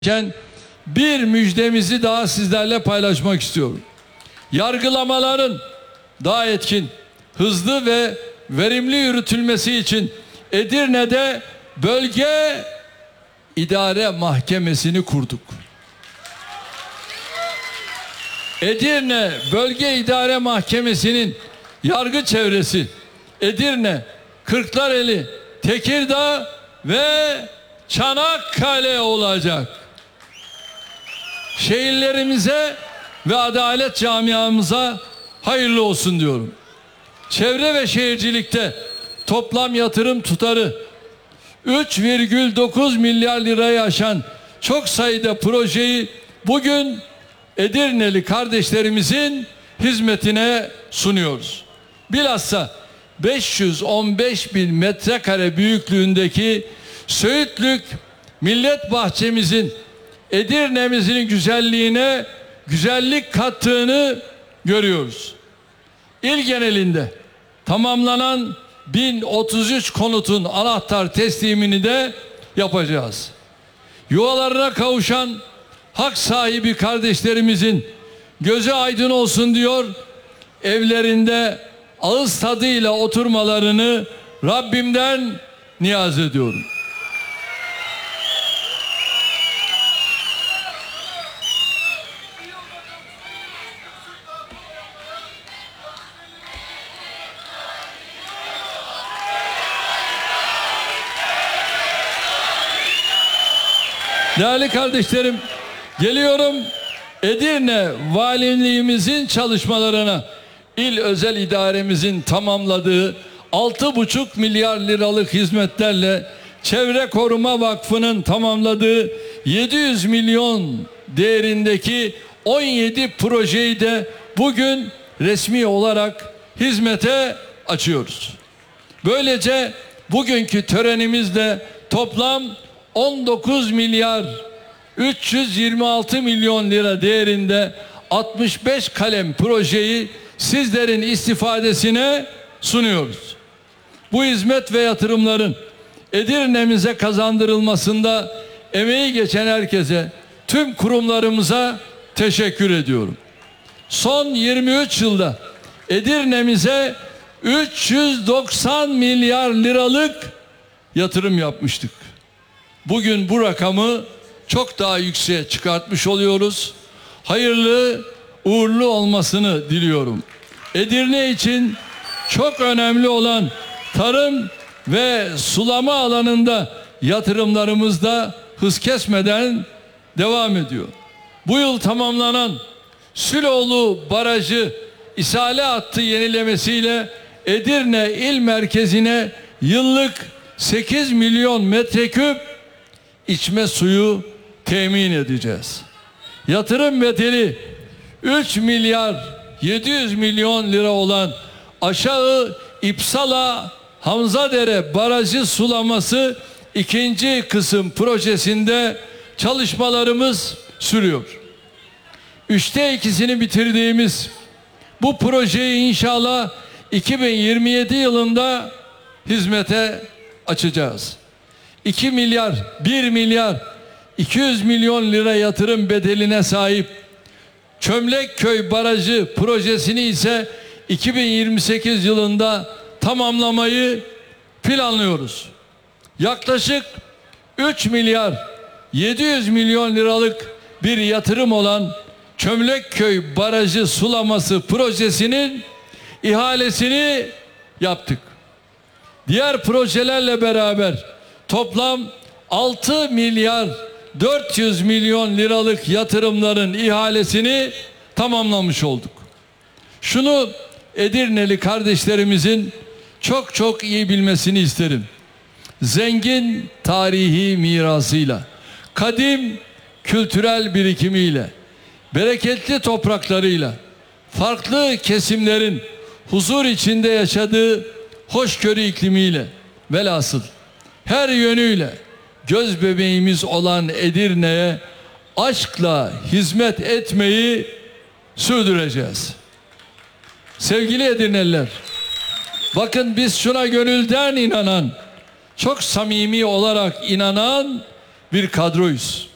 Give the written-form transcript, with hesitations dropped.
Bir müjdemizi daha sizlerle paylaşmak istiyorum. Yargılamaların daha etkin, hızlı ve verimli yürütülmesi için Edirne'de Bölge İdare Mahkemesi'ni kurduk. Edirne Bölge İdare Mahkemesi'nin yargı çevresi Edirne, Kırklareli, Tekirdağ ve Çanakkale olacak. Şehirlerimize ve adalet camiamıza hayırlı olsun diyorum. Çevre ve şehircilikte toplam yatırım tutarı 3,9 milyar lirayı aşan çok sayıda projeyi bugün Edirneli kardeşlerimizin hizmetine sunuyoruz. Bilhassa 515 bin metrekare büyüklüğündeki Söğütlük Millet Bahçemizin Edirne'mizin güzelliğine güzellik kattığını görüyoruz. İl genelinde tamamlanan 1033 konutun anahtar teslimini de yapacağız. Yuvalarına kavuşan hak sahibi kardeşlerimizin gözü aydın olsun diyor, evlerinde ağız tadıyla oturmalarını Rabbimden niyaz ediyorum. Değerli kardeşlerim, geliyorum Edirne Valiliğimizin çalışmalarına. İl özel idaremizin tamamladığı 6,5 milyar liralık hizmetlerle Çevre Koruma Vakfı'nın tamamladığı 700 milyon değerindeki 17 projeyi de bugün resmi olarak hizmete açıyoruz. Böylece bugünkü törenimizde toplam 19 milyar 326 milyon lira değerinde 65 kalem projeyi sizlerin istifadesine sunuyoruz. Bu hizmet ve yatırımların Edirne'mize kazandırılmasında emeği geçen herkese, tüm kurumlarımıza teşekkür ediyorum. Son 23 yılda Edirne'mize 390 milyar liralık yatırım yapmıştık. Bugün bu rakamı çok daha yükseğe çıkartmış oluyoruz. Hayırlı, uğurlu olmasını diliyorum. Edirne için çok önemli olan tarım ve sulama alanında yatırımlarımız da hız kesmeden devam ediyor. Bu yıl tamamlanan Süloğlu Barajı isale hattı yenilemesiyle Edirne il merkezine yıllık 8 milyon metreküp içme suyu temin edeceğiz. Yatırım bedeli 3 milyar 700 milyon lira olan Aşağı İpsala Hamzadere Barajı sulaması ikinci kısım projesinde çalışmalarımız sürüyor. 3'te 2'sini bitirdiğimiz bu projeyi inşallah 2027 yılında hizmete açacağız. 1 milyar 200 milyon lira yatırım bedeline sahip Çömlekköy Barajı projesini ise 2028 yılında tamamlamayı planlıyoruz. Yaklaşık 3 milyar 700 milyon liralık bir yatırım olan Çömlekköy Barajı sulaması projesinin ihalesini yaptık. Diğer projelerle beraber toplam 6 milyar 400 milyon liralık yatırımların ihalesini tamamlamış olduk. Şunu Edirneli kardeşlerimizin çok iyi bilmesini isterim. Zengin tarihi mirasıyla, kadim kültürel birikimiyle, bereketli topraklarıyla, farklı kesimlerin huzur içinde yaşadığı hoşgörü iklimiyle, velhasıl her yönüyle göz bebeğimiz olan Edirne'ye aşkla hizmet etmeyi sürdüreceğiz. Sevgili Edirneliler, bakın biz şuna gönülden inanan, çok samimi olarak inanan bir kadroyuz.